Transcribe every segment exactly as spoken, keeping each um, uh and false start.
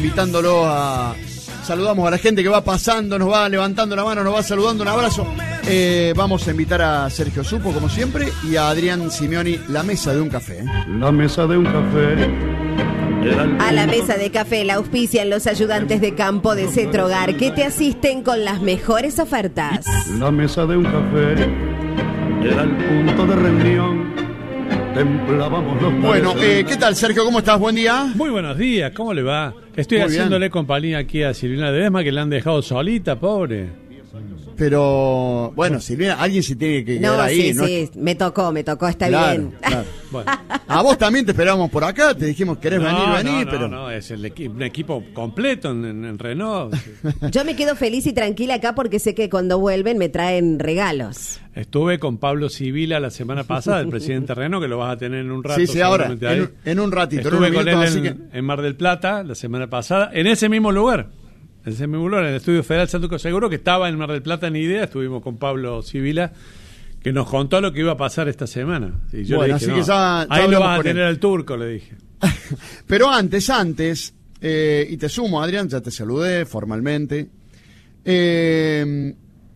invitándolo a... Saludamos a la gente que va pasando, nos va levantando la mano, nos va saludando, un abrazo. Eh, vamos a invitar a Sergio Supo, como siempre, y a Adrián Simeoni, la mesa de un café. ¿eh? La mesa de un café. A la mesa de café la auspician los ayudantes de campo de Cetrogar, que te asisten con las mejores ofertas. La mesa de un café era el punto de reunión. Templábamos los Bueno, eh, ¿qué tal, Sergio? ¿Cómo estás? Buen día. Muy buenos días, ¿cómo le va? Estoy Muy haciéndole bien. compañía aquí a Silvina Ledesma, que la han dejado solita, pobre. Pero, bueno, Silvina, alguien se tiene que quedar No, ahí. sí, ¿no? sí, me tocó, me tocó, está Claro, bien. claro. Bueno. A vos también te esperábamos por acá, te dijimos, ¿querés No, venir? no, venir, no, pero... no, es el equi- un equipo completo en, en- en Renault. Yo me quedo feliz y tranquila acá porque sé que cuando vuelven me traen regalos. Estuve con Pablo Sibila la semana pasada, el presidente Renault, que lo vas a tener en un rato. Sí, sí, ahora, seguramente en ahí. un- en un ratito, en Estuve unos con minutos, él así en, en Mar del Plata la semana pasada, en ese mismo lugar. En ese mismo lugar, en el Estudio Federal Santuco Seguro, que estaba en Mar del Plata en idea. Estuvimos con Pablo Sibila, que nos contó lo que iba a pasar esta semana. Y yo Bueno, le dije, así que no, ya- ya ahí lo hablamos vas a con tener él. al turco, le dije. Pero antes, antes, eh, y te sumo, Adrián, ya te saludé formalmente. Eh,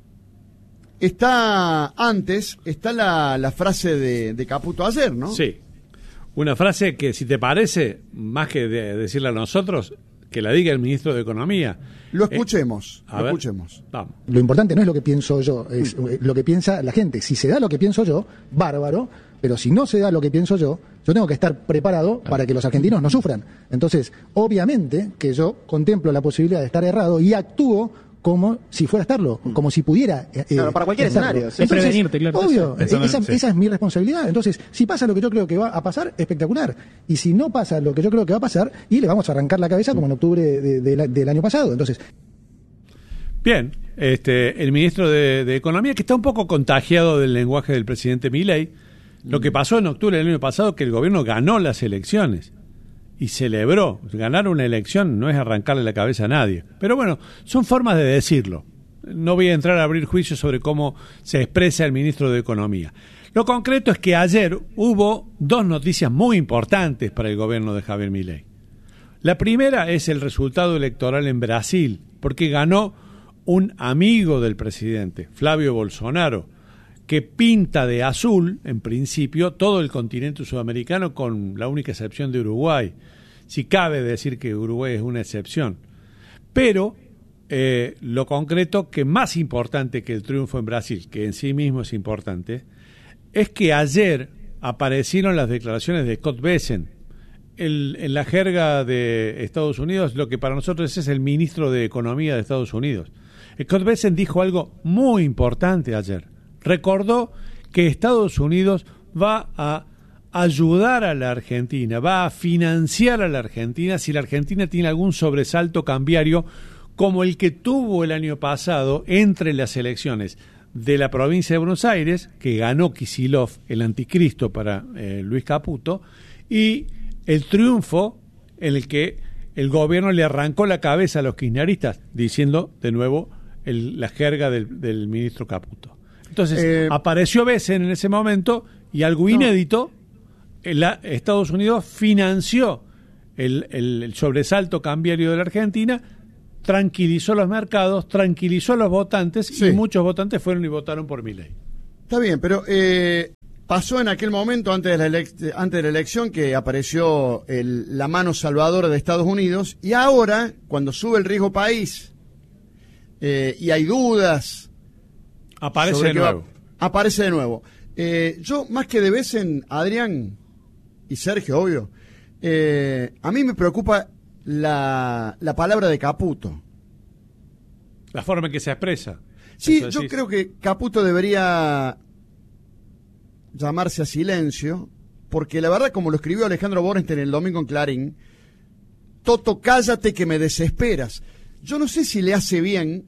está antes, está la, la frase de, de Caputo ayer, ¿no? Sí. Una frase que, si te parece, más que de decirla a nosotros, que la diga el ministro de Economía. Lo escuchemos, Eh, a lo ver, escuchemos. Vamos. Lo importante no es lo que pienso yo, es eh, lo que piensa la gente. Si se da lo que pienso yo, bárbaro, pero si no se da lo que pienso yo, yo tengo que estar preparado para que los argentinos no sufran. Entonces, obviamente que yo contemplo la posibilidad de estar errado y actúo como si fuera a estarlo, como si pudiera. Eh, Claro, para cualquier estarlo. escenario, sí. Entonces, Prevenirte, claro. obvio, Pensando en- esa, sí. esa es mi responsabilidad. Entonces, si pasa lo que yo creo que va a pasar, espectacular. Y si no pasa lo que yo creo que va a pasar, y le vamos a arrancar la cabeza como en octubre de- de la- del año pasado. Entonces, Bien, este, el ministro de, de Economía, que está un poco contagiado del lenguaje del presidente Milei. Lo que pasó en octubre del año pasado, que el gobierno ganó las elecciones y celebró. Ganar una elección no es arrancarle la cabeza a nadie. Pero bueno, son formas de decirlo. No voy a entrar a abrir juicios sobre cómo se expresa el ministro de Economía. Lo concreto es que ayer hubo dos noticias muy importantes para el gobierno de Javier Milei. La primera es el resultado electoral en Brasil, porque ganó un amigo del presidente, Flavio Bolsonaro, que pinta de azul, en principio, todo el continente sudamericano, con la única excepción de Uruguay. Si cabe decir que Uruguay es una excepción. Pero eh, lo concreto, que más importante que el triunfo en Brasil, que en sí mismo es importante, es que ayer aparecieron las declaraciones de Scott Bessent. El, en la jerga de Estados Unidos, lo que para nosotros es el ministro de Economía de Estados Unidos. Scott Bessent dijo algo muy importante ayer. Recordó que Estados Unidos va a ayudar a la Argentina, va a financiar a la Argentina si la Argentina tiene algún sobresalto cambiario como el que tuvo el año pasado entre las elecciones de la provincia de Buenos Aires, que ganó Kicillof, el anticristo para eh, Luis Caputo, y el triunfo en el que el gobierno le arrancó la cabeza a los kirchneristas, diciendo de nuevo el, la jerga del, del ministro Caputo. Entonces, Eh, apareció Bessent en ese momento y algo inédito, el, la, Estados Unidos financió el, el, el sobresalto cambiario de la Argentina, tranquilizó los mercados, tranquilizó a los votantes Sí. y muchos votantes fueron y votaron por Milei. Está bien, pero eh, pasó en aquel momento, antes de la, elec- antes de la elección, que apareció el- la mano salvadora de Estados Unidos, y ahora, cuando sube el riesgo país eh, y hay dudas... Aparece sobre de qué va- nuevo. Aparece de nuevo. Eh, yo, más que de vez en Adrián y Sergio, obvio, eh, a mí me preocupa la, la palabra de Caputo. La forma en que se expresa. Sí, Eso yo decís. creo que Caputo debería llamarse a silencio, porque la verdad, como lo escribió Alejandro Borenstein el domingo en Clarín, Toto, cállate que me desesperas. Yo no sé si le hace bien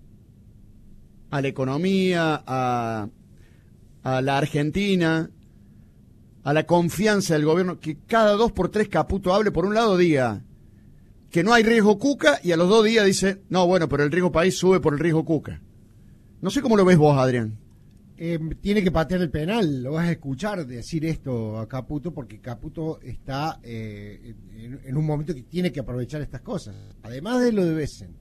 a la economía, a, a la Argentina, a la confianza del gobierno, que cada dos por tres Caputo hable, por un lado diga que no hay riesgo Cuca, y a los dos días dice, no, bueno, pero el riesgo país sube por el riesgo Cuca. No sé cómo lo ves vos, Adrián. Eh, tiene que patear el penal, lo vas a escuchar decir esto a Caputo, porque Caputo está eh, en, en un momento que tiene que aprovechar estas cosas. Además de lo de Bessent,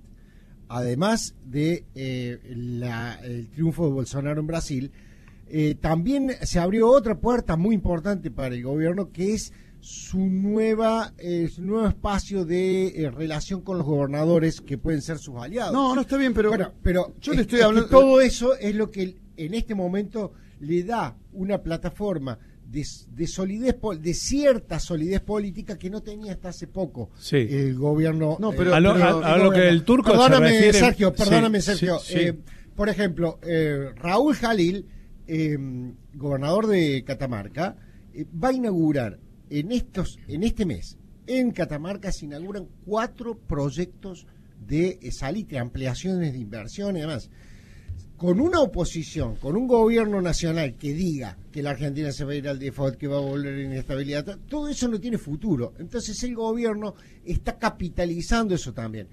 además de eh, la, el triunfo de Bolsonaro en Brasil, eh, también se abrió otra puerta muy importante para el gobierno, que es su nueva eh, su nuevo espacio de eh, relación con los gobernadores que pueden ser sus aliados. No, no está bien, pero, bueno, pero yo es, le estoy es hablando. que todo eso es lo que en este momento le da una plataforma de, de solidez, de cierta solidez política que no tenía hasta hace poco sí. el gobierno. No, pero, a lo, pero, a, a lo que el turco perdóname, se refiere... Sergio, perdóname, sí, Sergio. sí, sí. Eh, por ejemplo, eh, Raúl Jalil, eh, gobernador de Catamarca, eh, va a inaugurar en estos, en este mes, en Catamarca se inauguran cuatro proyectos de eh, salitre, ampliaciones de inversión y demás. Con una oposición, con un gobierno nacional que diga que la Argentina se va a ir al default, que va a volver en inestabilidad, todo eso no tiene futuro. Entonces el gobierno está capitalizando eso también.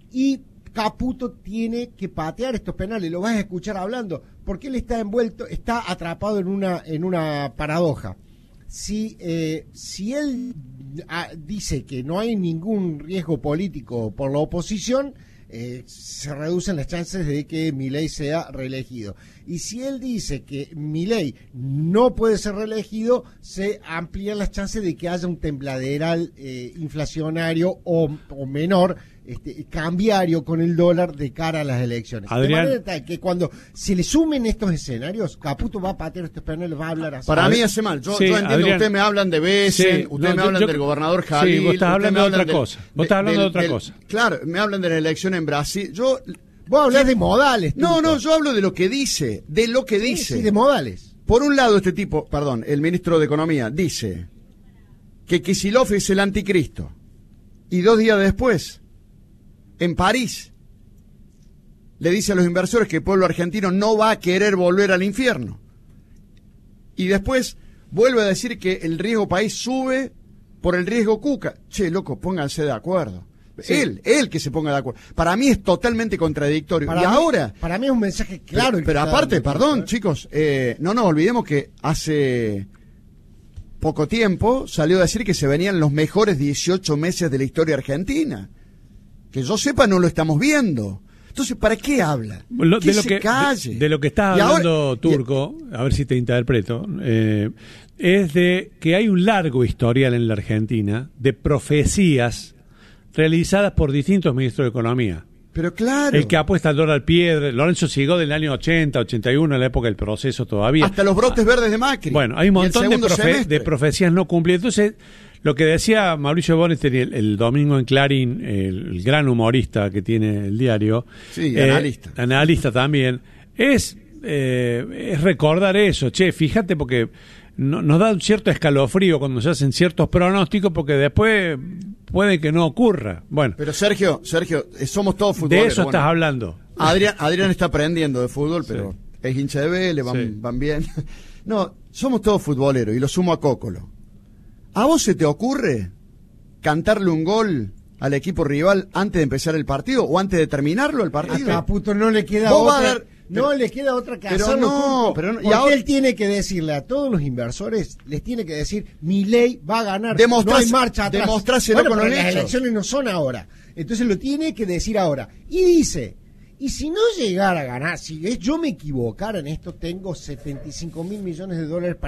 Y Caputo tiene que patear estos penales, lo vas a escuchar hablando, porque él está envuelto, está atrapado en una, en una paradoja. Si, eh, si él ah, dice que no hay ningún riesgo político por la oposición, Eh, se reducen las chances de que Milei sea reelegido. Y si él dice que Milei no puede ser reelegido, se amplían las chances de que haya un tembladeral eh, inflacionario o, o menor, este, cambiario con el dólar de cara a las elecciones. Adrián, de manera tal que cuando se le sumen estos escenarios, Caputo va a patear estos penales, va a hablar así. Para mí hace mal. Yo, sí, yo entiendo, Adrián, ustedes me hablan de Bessent, sí, ustedes no, me hablan yo, del gobernador Jalil. Sí, vos estás hablando de otra del, cosa. Vos estás hablando del, de otra del, cosa. Claro, me hablan de la elección en Brasil. Yo... Vos hablás de modales. No, Turco. no, yo hablo de lo que dice, de lo que Sí, dice. sí, de modales. Por un lado, este tipo, perdón, el ministro de Economía, dice que Kicillof es el anticristo. Y dos días después, en París, le dice a los inversores que el pueblo argentino no va a querer volver al infierno. Y después vuelve a decir que el riesgo país sube por el riesgo Cuca. Che, loco, pónganse de acuerdo. Sí. Él, él que se ponga de acuerdo. Para mí es totalmente contradictorio. Para y mí, ahora... Para mí es un mensaje claro. Pero, pero aparte, dando, perdón, ¿eh? chicos, eh, no nos olvidemos que hace poco tiempo salió a decir que se venían los mejores dieciocho meses de la historia argentina. Que yo sepa, no lo estamos viendo. Entonces, ¿para qué habla? Lo, que de, lo se que, calle. de, de lo que estás Y hablando, ahora, Turco, a ver si te interpreto, eh, es de que hay un largo historial en la Argentina de profecías realizadas por distintos ministros de Economía. Pero claro. El que apuesta al dólar piedra, Lorenzo Sigó del año ochenta, ochenta y uno, en la época del proceso todavía. Hasta los brotes verdes de Macri. Bueno, hay un montón de, profe semestre. de profecías no cumplidas. Entonces, lo que decía Mauricio Bonester el, el domingo en Clarín, el, el gran humorista que tiene el diario, sí, eh, analista. analista también, es, eh, es recordar eso. Che, fíjate, porque no, nos da un cierto escalofrío cuando se hacen ciertos pronósticos, porque después puede que no ocurra. Bueno, pero Sergio, Sergio, eh, somos todos futboleros. de eso bueno, estás hablando. Adrián, Adrián está aprendiendo de fútbol, pero Sí. es hincha de Vélez, van, Sí. van bien. No, somos todos futboleros y lo sumo a Cócolo. ¿A vos se te ocurre cantarle un gol al equipo rival antes de empezar el partido o antes de terminarlo el A partido? Caputo no le queda Vos vas otra. a dar- no pero- le queda otra que pero hacerlo, no, Turco, pero no- y porque ahora- él tiene que decirle a todos los inversores, les tiene que decir, Milei va a ganar, Demostrás- no hay marcha atrás. demostráselo Bueno, con pero los las hechos. elecciones no son ahora, entonces lo tiene que decir ahora. Y dice, y si no llegara a ganar, si es- yo me equivocara en esto, tengo setenta y cinco mil millones de dólares para